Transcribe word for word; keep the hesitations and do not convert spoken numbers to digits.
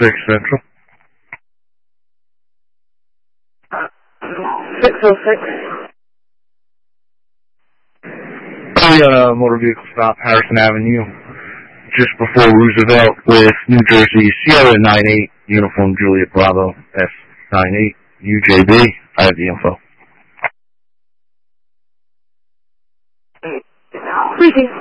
six Central. Uh, six oh six. We got a motor vehicle stop, Harrison Avenue, just before Roosevelt with New Jersey Sierra nine eight, Uniform Juliet Bravo, S nine eight, U J B. I have the info. Freaking.